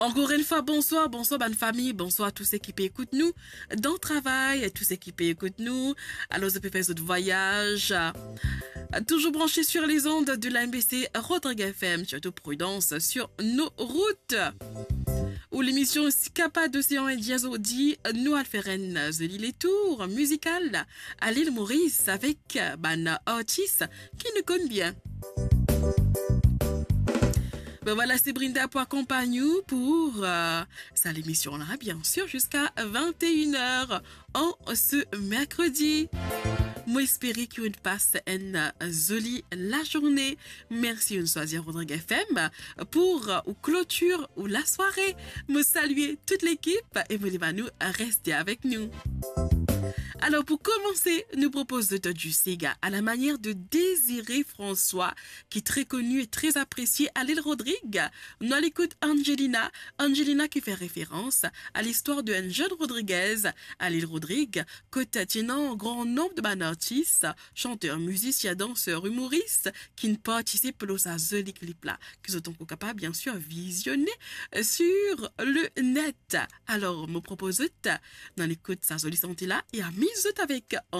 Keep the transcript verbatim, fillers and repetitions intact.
Encore une fois, bonsoir, bonsoir, bonne famille, bonsoir à tous ceux qui écoutent nous dans le travail, à tous ceux qui écoutent nous, à los faire de voyage, toujours branchés sur les ondes de l'A M B C Rodrigue F M, surtout prudence sur nos routes. Où l'émission Scapa d'Océan Indien dit nous alferen l'île et tour musical à l'île Maurice avec ban artiste qui nous connaît bien. Ben voilà, c'est Brinda pour accompagner pour euh, ça l'émission là, bien sûr, jusqu'à vingt et une heures en ce mercredi. Moi, espérer qu'on passe une jolie la journée. Merci une choisir Rodrigue F M pour euh, ou clôture ou la soirée. Me saluer toute l'équipe et vous allez nous rester avec nous. Alors pour commencer, nous propose de du Sega à la manière de Désiré François, qui est très connu et très apprécié à l'île Rodrigue. Nous l'écoute Angelina, Angelina qui fait référence à l'histoire d'un jeune Rodriguez à l'île Rodrigue, côté tenant un grand nombre de ban artistes, chanteurs, musiciens, danseurs, humoristes, qui ne participent pas à ce clip là, que sont donc capables bien sûr visionner sur le net. Alors, me propose dans l'écoute sa jolie santé là et à mise avec